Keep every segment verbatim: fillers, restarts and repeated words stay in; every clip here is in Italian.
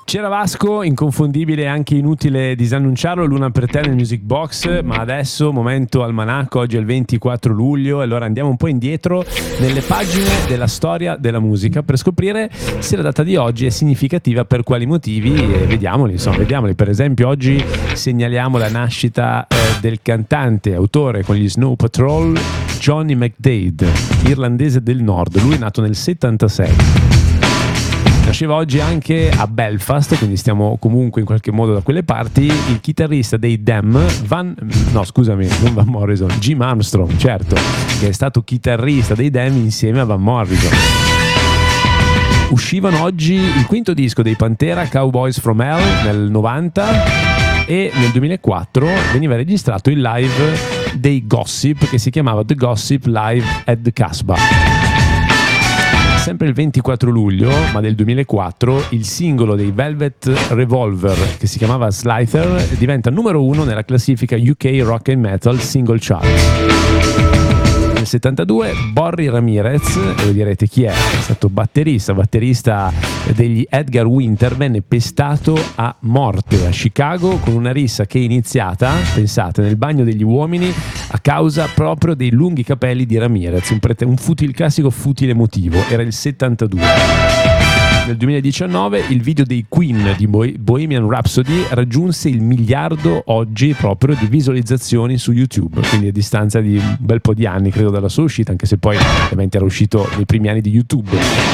C'era Vasco, inconfondibile e anche inutile disannunciarlo, l'una per te nel Music Box, ma adesso momento almanacco, oggi è il ventiquattro luglio, e allora andiamo un po' indietro nelle pagine della storia della musica per scoprire se la data di oggi è significativa, per quali motivi, e vediamoli, insomma, vediamoli. Per esempio oggi segnaliamo la nascita eh, del cantante, autore con gli Snow Patrol, Johnny McDaid, irlandese del nord. Lui è nato nel settantasei. Nasceva oggi anche a Belfast, quindi stiamo comunque in qualche modo da quelle parti, il chitarrista dei Them, Van, no scusami, non Van Morrison, Jim Armstrong, certo, che è stato chitarrista dei Them insieme a Van Morrison. Uscivano oggi il quinto disco dei Pantera, Cowboys from Hell, nel novanta, e nel duemilaquattro veniva registrato il live dei Gossip, che si chiamava The Gossip Live at the Casbah. Sempre il ventiquattro luglio, ma del duemilaquattro, il singolo dei Velvet Revolver, che si chiamava Slither, diventa numero uno nella classifica U K Rock and Metal Single Chart. Nel settantadue Borry Ramirez, e voi direte chi è? È stato batterista, batterista degli Edgar Winter, venne pestato a morte a Chicago con una rissa che è iniziata, pensate, nel bagno degli uomini a causa proprio dei lunghi capelli di Ramirez, un, prete- un futile, il classico futile emotivo. Era il settantadue. Nel duemiladiciannove il video dei Queen di Bohemian Rhapsody raggiunse il miliardo oggi proprio di visualizzazioni su YouTube, quindi a distanza di un bel po' di anni credo dalla sua uscita, anche se poi ovviamente era uscito nei primi anni di YouTube.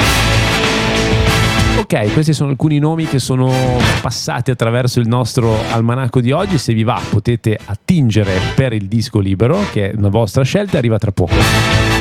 Ok, questi sono alcuni nomi che sono passati attraverso il nostro almanacco di oggi. Se vi va potete attingere per il disco libero, che è una vostra scelta, arriva tra poco.